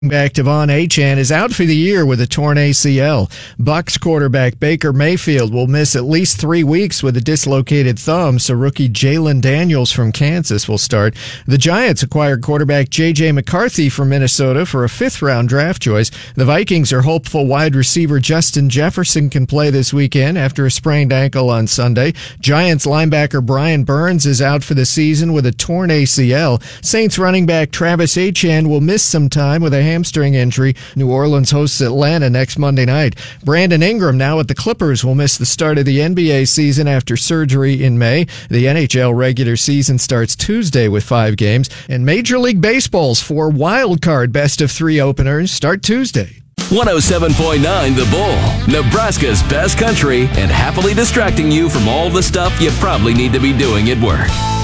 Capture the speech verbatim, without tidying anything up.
Back Devon Achane is out for the year with a torn A C L. Bucs quarterback Baker Mayfield will miss at least three weeks with a dislocated thumb, so rookie Jalen Daniels from Kansas will start. The Giants acquired quarterback J J McCarthy from Minnesota for a fifth-round draft choice. The Vikings are hopeful wide receiver Justin Jefferson can play this weekend after a sprained ankle on Sunday. Giants linebacker Brian Burns is out for the season with a torn A C L. Saints running back Travis Etienne will miss some time with a hamstring injury. New Orleans hosts Atlanta next Monday night. Brandon Ingram, now at the Clippers, will miss the start of the N B A season after surgery in May. The N H L regular season starts Tuesday with five games, and Major League Baseball's four wild card best of three openers start Tuesday. one oh seven point nine The Bull, Nebraska's best country, and happily distracting you from all the stuff you probably need to be doing at work.